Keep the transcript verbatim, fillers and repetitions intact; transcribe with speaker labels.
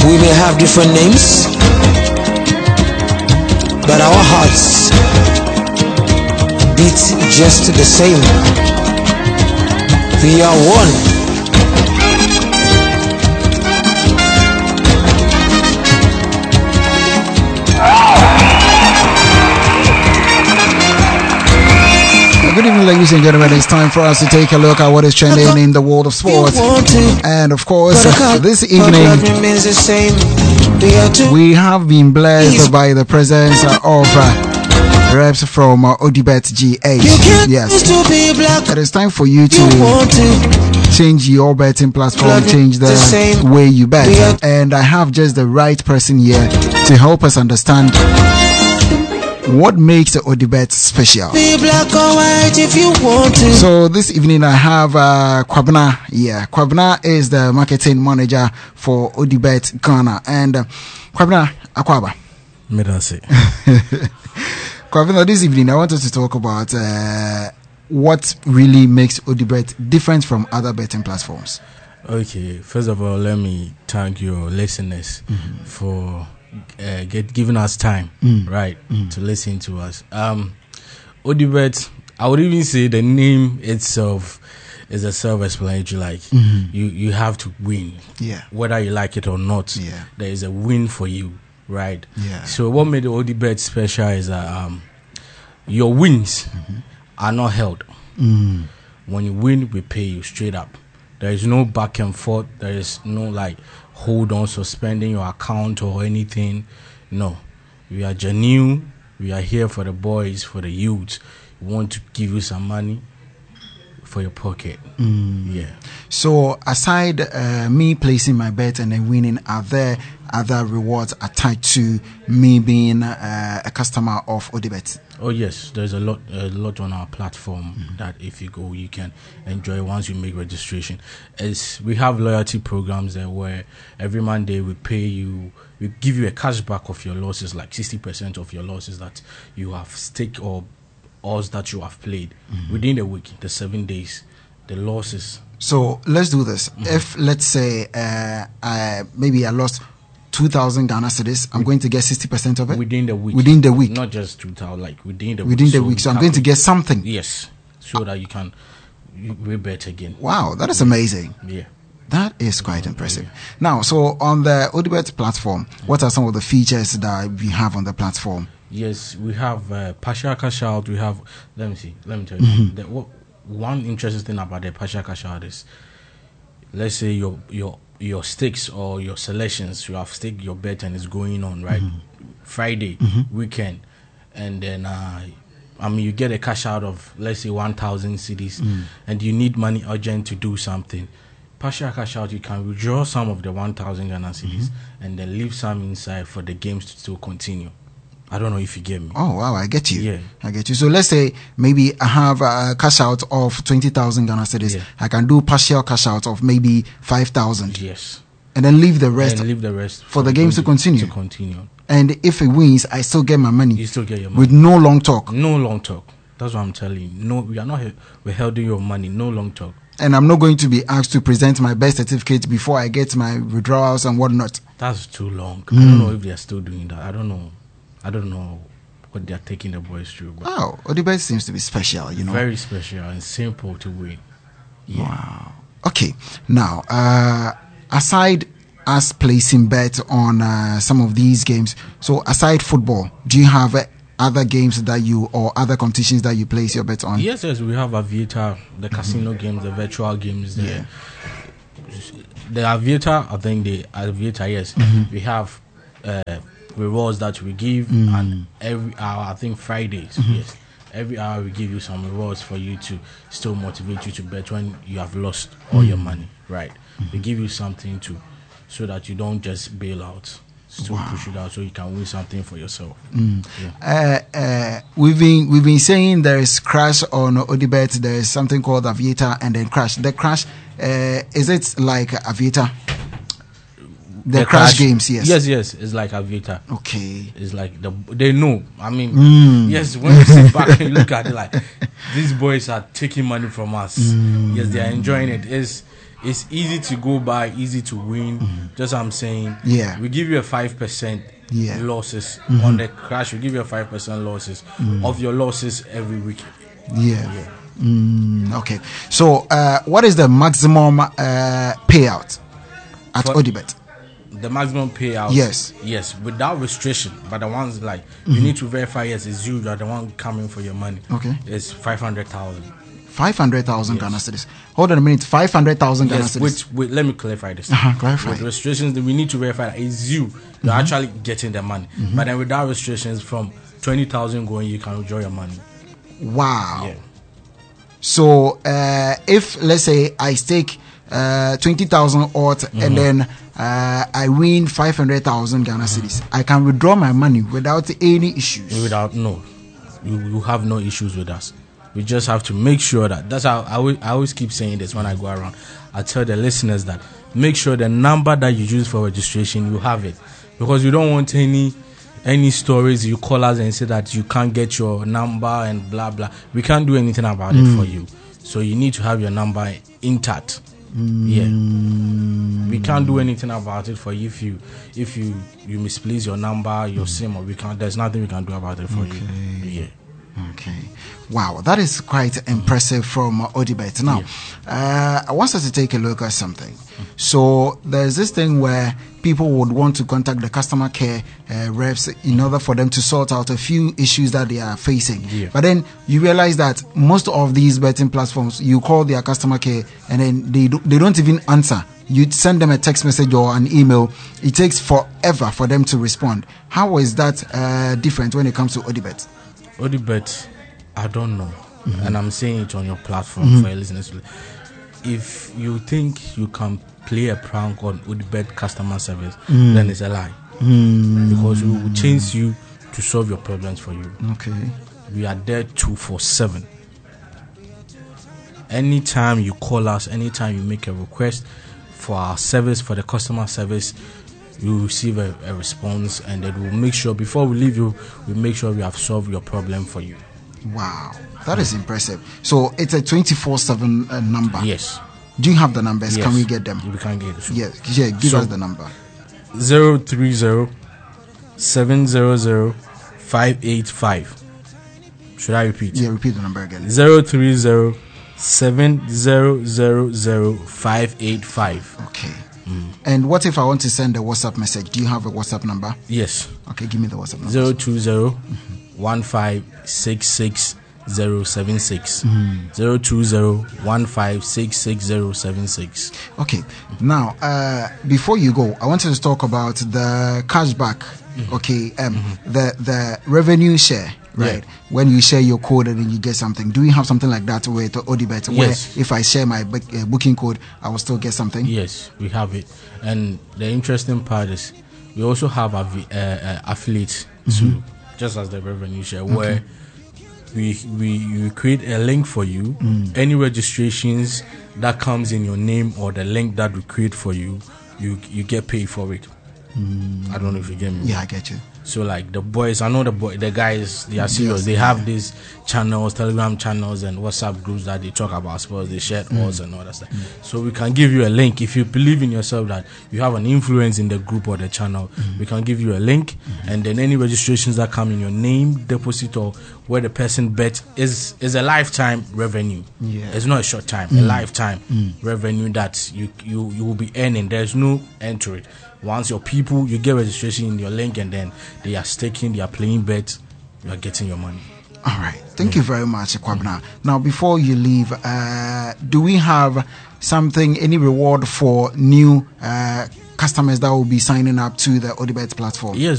Speaker 1: We may have different names, but our hearts beat just the same. We are one.
Speaker 2: Good evening, ladies and gentlemen. It's time for us to take a look at what is trending in the world of sports. And of course, this evening, we have been blessed by the presence of uh, reps from uh, Odibet G H. Yes, it is time for you to change your betting platform, change the way you bet. And I have just the right person here to help us understand what makes Odibet special. Be black or white if you want to. So this evening I have uh, Kwabena. Yeah, Kwabena is the marketing manager for Odibet Ghana. And uh, Kwabena, Akwaba.
Speaker 3: Medase.
Speaker 2: Kwabena, this evening I wanted to talk about uh, what really makes Odibet different from other betting platforms.
Speaker 3: Okay, first of all, let me thank your listeners mm-hmm. for Uh, get giving us time, mm. right, mm. to listen to us. Um, Odibet, I would even say the name itself is a self-explanatory. Like mm-hmm. you, you have to win,
Speaker 2: yeah,
Speaker 3: whether you like it or not.
Speaker 2: Yeah,
Speaker 3: there is a win for you, right?
Speaker 2: Yeah.
Speaker 3: So what made the Odibet special is that um, your wins mm-hmm. are not held.
Speaker 2: Mm.
Speaker 3: When you win, we pay you straight up. There is no back and forth. There is no like hold on, suspending your account or anything. No, we are genuine. We are here for the boys, for the youths. We want to give you some money for your pocket.
Speaker 2: Mm.
Speaker 3: Yeah.
Speaker 2: So aside uh, me placing my bet and then winning, are there other rewards attached to me being uh, a customer of Odibet?
Speaker 3: Oh yes, there's a lot, a lot on our platform mm-hmm. that if you go, you can enjoy once you make registration. As we have loyalty programs there where every Monday we pay you, we give you a cashback of your losses, like sixty percent of your losses that you have stake or odds that you have played mm-hmm. within the week, the seven days, the losses.
Speaker 2: So let's do this. Mm-hmm. If let's say uh, I, maybe I lost two thousand Ghana cedis, I'm going to get sixty percent of it
Speaker 3: within the week.
Speaker 2: Within the week,
Speaker 3: not just two thousand, like within the
Speaker 2: within
Speaker 3: week.
Speaker 2: the
Speaker 3: so
Speaker 2: week. So I'm going to get something.
Speaker 3: Yes, so that you can rebet again.
Speaker 2: Wow, that is amazing.
Speaker 3: Yeah,
Speaker 2: that is quite impressive. Yeah. Now, so on the Odibet platform, what are some of the features that we have on the platform?
Speaker 3: Yes, we have uh, partial cash out. We have. Let me see. Let me tell you. Mm-hmm. The, what, one interesting thing about the partial cash out is, let's say your your your stakes or your selections, you have staked your bet and it's going on, right? Mm-hmm. Friday, mm-hmm. weekend, and then uh, I mean you get a cash out of let's say one thousand cedis, mm-hmm. and you need money urgent to do something. Partial cash out, you can withdraw some of the one thousand Ghana cedis mm-hmm. and then leave some inside for the games to still continue. I don't know if you get me.
Speaker 2: Oh, wow, I get you.
Speaker 3: Yeah.
Speaker 2: I get you. So let's say maybe I have a cash out of twenty thousand Ghana cedis. Yeah. I can do partial cash out of maybe five thousand.
Speaker 3: Yes.
Speaker 2: And then leave the rest.
Speaker 3: And leave the rest.
Speaker 2: For, for the games to continue.
Speaker 3: To continue.
Speaker 2: And if it wins, I still get my money.
Speaker 3: You still get your money.
Speaker 2: With no long talk.
Speaker 3: No long talk. That's what I'm telling you. No, we are not withholding your money. No long talk.
Speaker 2: And I'm not going to be asked to present my birth certificate before I get my withdrawals and whatnot.
Speaker 3: That's too long. Mm. I don't know if they are still doing that. I don't know. I don't know what they are taking the boys through. But
Speaker 2: wow, Odibet seems to be special, you know.
Speaker 3: Very special and simple to win. Yeah.
Speaker 2: Wow. Okay. Now, uh, aside us placing bet on uh, some of these games, so aside football, do you have uh, other games that you or other competitions that you place your bet on?
Speaker 3: Yes, yes, we have Aviator, the mm-hmm. casino games, the virtual games. The,
Speaker 2: yeah.
Speaker 3: the Aviator, I think the Aviator, yes, mm-hmm. we have uh, rewards that we give, mm-hmm. and every hour, I think Fridays, mm-hmm. yes, every hour we give you some rewards for you to still motivate you to bet when you have lost all mm-hmm. your money, right? Mm-hmm. We give you something to, so that you don't just bail out. Still wow. push it out so you can win something for yourself.
Speaker 2: Mm. Yeah. Uh, uh, we've been we've been saying there is crash on Odibet. There is something called Aviator and then crash. The crash uh, is it like Aviator? The, the crash, crash games, yes.
Speaker 3: Yes, yes, it's like Aviator.
Speaker 2: Okay,
Speaker 3: it's like the they know. I mean,
Speaker 2: mm.
Speaker 3: yes. When you sit back and look at it, like these boys are taking money from us. Mm. Yes, they are enjoying it. It's it's easy to go by, easy to win. Mm-hmm. Just I'm saying,
Speaker 2: yeah,
Speaker 3: we give you a five percent
Speaker 2: yeah.
Speaker 3: losses
Speaker 2: mm-hmm.
Speaker 3: on the crash. We give you a five percent losses mm. of your losses every week.
Speaker 2: Yeah. yeah. Mm, okay. So, uh, what is the maximum uh, payout at For, Odibet?
Speaker 3: The maximum payout,
Speaker 2: yes,
Speaker 3: yes, without restriction. But the ones like mm-hmm. you need to verify, yes, it's you that the one coming for your money.
Speaker 2: Okay,
Speaker 3: it's five hundred thousand.
Speaker 2: Five hundred thousand yes. Ghana cedis. Hold on a minute. Five hundred thousand Ghana
Speaker 3: yes,
Speaker 2: cedis.
Speaker 3: Wait, wait, let me clarify this.
Speaker 2: Uh-huh, clarify.
Speaker 3: With restrictions, we need to verify that it's you. You're mm-hmm. actually getting the money. Mm-hmm. But then without restrictions, from twenty thousand going, you can withdraw your money.
Speaker 2: Wow.
Speaker 3: Yeah.
Speaker 2: So uh, if let's say I stake uh, twenty thousand odd mm-hmm. and then uh, I win five hundred thousand Ghana mm-hmm. cedis, I can withdraw my money without any issues.
Speaker 3: Without no, you you have no issues with us. We just have to make sure that that's how I, will, I always keep saying this when I go around. I tell the listeners that make sure the number that you use for registration, you have it, because you don't want any any stories you call us and say that you can't get your number and blah blah. We can't do anything about mm. it for you. So you need to have your number intact. Mm. Yeah, we can't do anything about it for you if you if you you misplace your number, your mm. SIM, or we can't. There's nothing we can do about it for
Speaker 2: okay.
Speaker 3: you. Yeah.
Speaker 2: Okay. Wow, that is quite impressive from uh, Odibet. Now, yeah. uh, I want us to take a look at something. So there's this thing where people would want to contact the customer care uh, reps in order for them to sort out a few issues that they are facing.
Speaker 3: Yeah.
Speaker 2: But then you realize that most of these betting platforms, you call their customer care and then they do, they don't even answer. You send them a text message or an email. It takes forever for them to respond. How is that uh, different when it comes to Odibet?
Speaker 3: Odibet, I don't know, mm-hmm. and I'm saying it on your platform mm-hmm. for your listeners. If you think you can play a prank on Odibet customer service, mm. then it's a lie,
Speaker 2: mm.
Speaker 3: because we will change you to solve your problems for you.
Speaker 2: Okay,
Speaker 3: we are there two four seven. Anytime you call us, anytime you make a request for our service, for the customer service, you will receive a, a response, and then we'll make sure before we leave you, we make sure we have solved your problem for you.
Speaker 2: Wow, that is impressive. So it's a twenty-four seven uh, number.
Speaker 3: Yes.
Speaker 2: Do you have the numbers?
Speaker 3: Yes.
Speaker 2: Can we get them?
Speaker 3: We can get it. Sure.
Speaker 2: Yes. Yeah, give so, us the number.
Speaker 3: zero three zero seven zero zero five eight five. Should I repeat?
Speaker 2: Yeah, repeat the number again.
Speaker 3: zero three zero seven zero zero zero five eight five.
Speaker 2: Okay. Mm. And what if I want to send a WhatsApp message? Do you have a WhatsApp number?
Speaker 3: Yes.
Speaker 2: Okay, give me the WhatsApp number.
Speaker 3: zero two zero one five six six zero seven six. zero two zero one five six six zero seven six.
Speaker 2: Okay. Now, uh, before you go, I wanted to talk about the cashback. Mm-hmm. Okay. Um, mm-hmm. the the revenue share. Right. Yeah. When you share your code and then you get something. Do we have something like that with Odibet?
Speaker 3: Yes.
Speaker 2: Where if I share my book, uh, booking code, I will still get something?
Speaker 3: Yes, we have it. And the interesting part is we also have a, uh, uh, affiliates mm-hmm. too, just as the revenue share, okay. where we, we we create a link for you. Mm. Any registrations that comes in your name or the link that we create for you, you, you get paid for it.
Speaker 2: Mm.
Speaker 3: I don't know if you get me.
Speaker 2: Yeah, I get you.
Speaker 3: So like the boys, I know the boy, the guys, they are serious. Yes, they have yeah. these channels, Telegram channels, and WhatsApp groups that they talk about sports. They share mm. odds and all that stuff. Mm. So we can give you a link if you believe in yourself that you have an influence in the group or the channel. Mm. We can give you a link, mm. and then any registrations that come in your name, deposit, or where the person bet is is a lifetime revenue.
Speaker 2: Yeah.
Speaker 3: It's not a short time, mm. a lifetime mm. revenue that you you you will be earning. There's no end to it. Once your people, you get registration in your link, and then they are staking, they are playing bets, you are getting your money.
Speaker 2: All right. Thank yeah. you very much, Kwabena. Now, before you leave, uh, do we have something, any reward for new uh, customers that will be signing up to the Odibet platform?
Speaker 3: Yes.